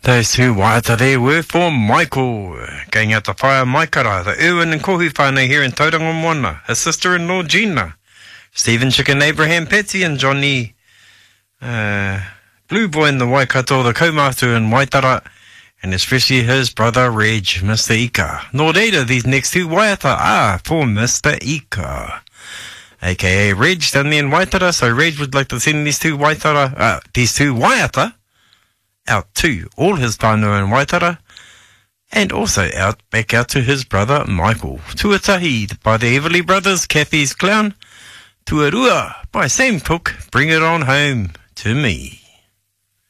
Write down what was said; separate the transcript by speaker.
Speaker 1: Those two waiata there were for Michael, going out to whaia Maikara, the Erwin and Kohi whānau here in Tauranga Moana, his sister-in-law Gina, Stephen Chicken, Abraham Patsy and Johnny Blue Boy in the Waikato, the Kaumatu in Waitara, and especially his brother Reg, Mr. Ika. Nor later, these next two waiata are for Mr. Ika, aka Reg down there in Waitara. So Reg would like to send these two waiata out to all his whānau in Waitara, and also back out to his brother Michael. Tuatahi by the Everly Brothers, Kathy's Clown. Tuarua by Sam Cook, Bring It On Home to Me.